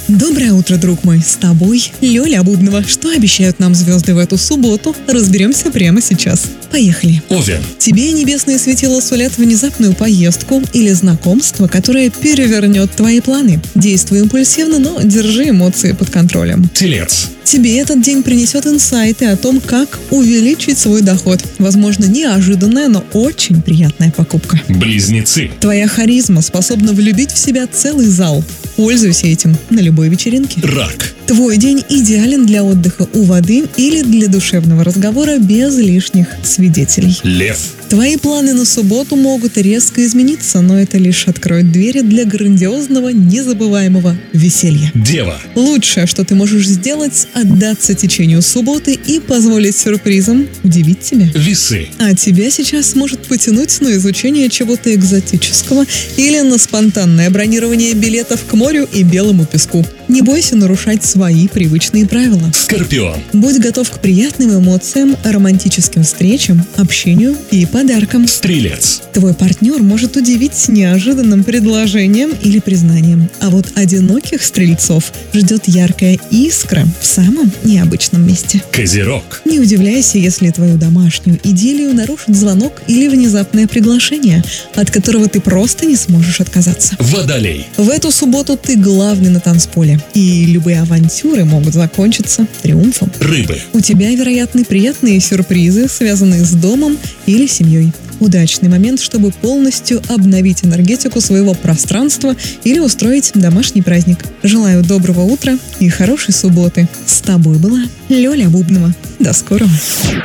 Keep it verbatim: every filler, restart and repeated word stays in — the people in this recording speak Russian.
Доброе утро, друг мой. С тобой Лёля Бубнова. Что обещают нам звезды в эту субботу? Разберемся прямо сейчас. Поехали. Овен. Тебе небесные светила сулят внезапную поездку или знакомство, которое перевернет твои планы. Действуй импульсивно, но держи эмоции под контролем. Телец. Тебе этот день принесет инсайты о том, как увеличить свой доход. Возможно, неожиданная, но очень приятная покупка. Близнецы. Твоя харизма способна влюбить в себя целый зал. Пользуйся этим на любой вечеринке. Рак. Твой день идеален для отдыха у воды или для душевного разговора без лишних свидетелей. Лев. Твои планы на субботу могут резко измениться, но это лишь откроет двери для грандиозного, незабываемого веселья. Дева. Лучшее, что ты можешь сделать, отдаться течению субботы и позволить сюрпризам удивить тебя. Весы. А тебя сейчас может потянуть на изучение чего-то экзотического или на спонтанное бронирование билетов к морю и белому песку. Не бойся нарушать свои привычные правила. Скорпион. Будь готов к приятным эмоциям, романтическим встречам, общению и подаркам. Стрелец. Твой партнер может удивить неожиданным предложением или признанием. А вот одиноких стрельцов ждет яркая искра в самом необычном месте. Козерог. Не удивляйся, если твою домашнюю идиллию нарушит звонок или внезапное приглашение, от которого ты просто не сможешь отказаться. Водолей. В эту субботу ты главный на танцполе, и любые авантюры могут закончиться триумфом. Рыбы. У тебя, вероятно, приятные сюрпризы, связанные с домом или семьей. Удачный момент, чтобы полностью обновить энергетику своего пространства или устроить домашний праздник. Желаю доброго утра и хорошей субботы. С тобой была Лёля Бубнова. До скорого.